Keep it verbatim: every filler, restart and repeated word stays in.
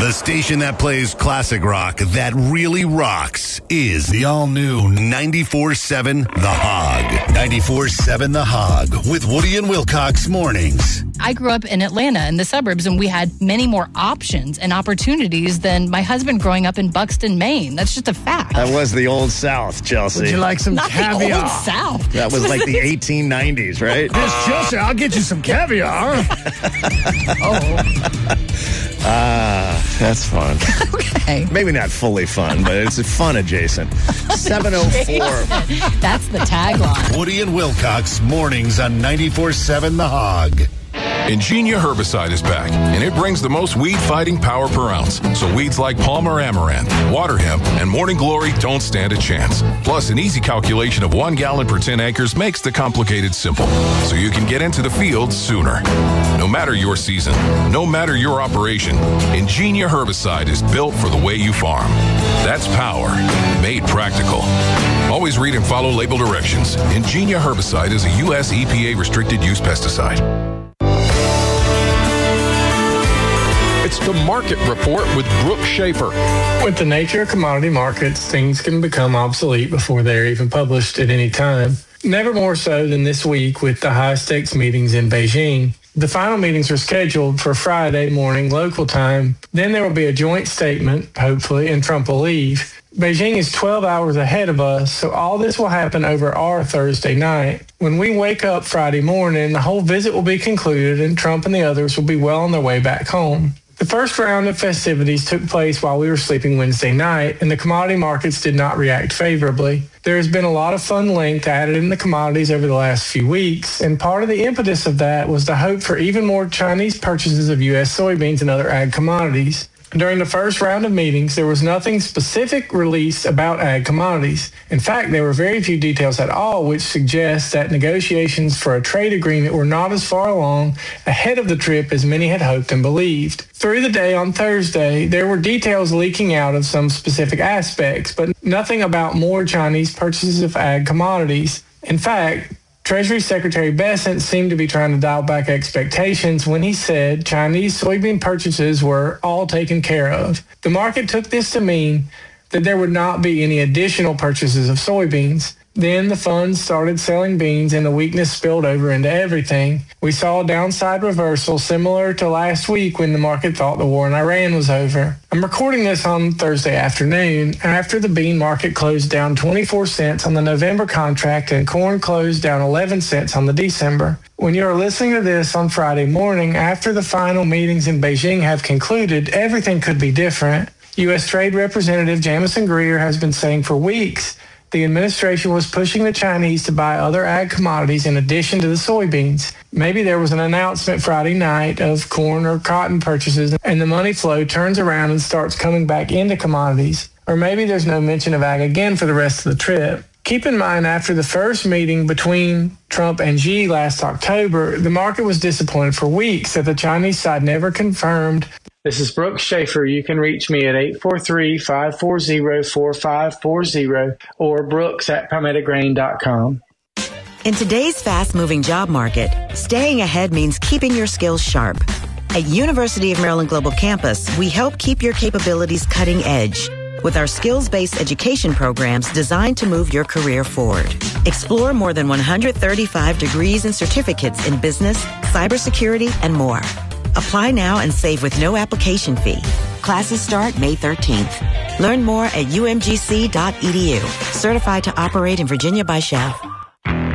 The station that plays classic rock that really rocks is the all-new ninety-four point seven The Hog. ninety-four point seven The Hog with Woody and Wilcox mornings. I grew up in Atlanta in the suburbs, and we had many more options and opportunities than my husband growing up in Buxton, Maine. That's just a fact. That was the old South, Chelsea. Would you like some Not caviar? the old South. That was like the eighteen nineties, right? Miss Chelsea, I'll get you some caviar. Oh, Ah, that's fun. okay. Maybe not fully fun, but it's fun adjacent. seven oh four. That's the tagline. Woody and Wilcox mornings on ninety-four point seven The Hog. Ingenia herbicide is back, and it brings the most weed-fighting power per ounce. So weeds like Palmer Amaranth, Water Hemp, and Morning Glory don't stand a chance. Plus, an easy calculation of one gallon per ten acres makes the complicated simple, so you can get into the field sooner. No matter your season, no matter your operation, Ingenia herbicide is built for the way you farm. That's power, made practical. Always read and follow label directions. Ingenia herbicide is a U S E P A restricted use pesticide. It's the Market Report with Brooke Schaefer. With the nature of commodity markets, things can become obsolete before they're even published at any time. Never more so than this week with the high-stakes meetings in Beijing. The final meetings are scheduled for Friday morning local time. Then there will be a joint statement, hopefully, and Trump will leave. Beijing is twelve hours ahead of us, so all this will happen over our Thursday night. When we wake up Friday morning, the whole visit will be concluded and Trump and the others will be well on their way back home. The first round of festivities took place while we were sleeping Wednesday night, and the commodity markets did not react favorably. There has been a lot of fun length added in the commodities over the last few weeks, and part of the impetus of that was the hope for even more Chinese purchases of U S soybeans and other ag commodities. During the first round of meetings, there was nothing specific released about ag commodities. In fact, there were very few details at all, which suggests that negotiations for a trade agreement were not as far along ahead of the trip as many had hoped and believed. Through the day on Thursday, there were details leaking out of some specific aspects, but nothing about more Chinese purchases of ag commodities. In fact, Treasury Secretary Bessent seemed to be trying to dial back expectations when he said Chinese soybean purchases were all taken care of. The market took this to mean that there would not be any additional purchases of soybeans. Then the funds started selling beans and the weakness spilled over into everything. We saw a downside reversal similar to last week when the market thought the war in Iran was over. I'm recording this on Thursday afternoon after the bean market closed down twenty-four cents on the November contract and corn closed down eleven cents on the December. When you are listening to this on Friday morning after the final meetings in Beijing have concluded, everything could be different. U S Trade Representative Jamison Greer has been saying for weeks the administration was pushing the Chinese to buy other ag commodities in addition to the soybeans. Maybe there was an announcement Friday night of corn or cotton purchases, and the money flow turns around and starts coming back into commodities. Or maybe there's no mention of ag again for the rest of the trip. Keep in mind, after the first meeting between Trump and Xi last October, the market was disappointed for weeks that the Chinese side never confirmed. This is Brooke Schaefer. You can reach me at eight four three, five four zero, four five four zero or brooks at palmetto grain dot com. In today's fast-moving job market, staying ahead means keeping your skills sharp. At University of Maryland Global Campus, we help keep your capabilities cutting edge with our skills-based education programs designed to move your career forward. Explore more than one hundred thirty-five degrees and certificates in business, cybersecurity, and more. Apply now and save with no application fee. Classes start May thirteenth. Learn more at u m g c dot e d u. Certified to operate in Virginia by Chef.